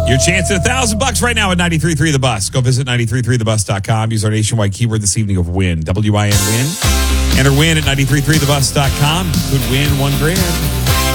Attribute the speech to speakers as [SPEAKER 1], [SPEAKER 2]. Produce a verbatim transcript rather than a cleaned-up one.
[SPEAKER 1] Your chance at a thousand bucks right now at ninety-three point three The Bus. Go visit ninety-three point three the bus dot com. Use our nationwide keyword this evening of win. W I N win. Enter win at ninety-three point three the bus dot com. You could win one grand.